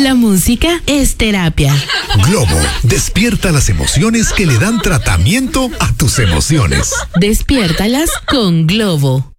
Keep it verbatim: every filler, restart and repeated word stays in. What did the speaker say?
La música es terapia. Globo, despierta las emociones que le dan tratamiento a tus emociones. Despiértalas con Globo.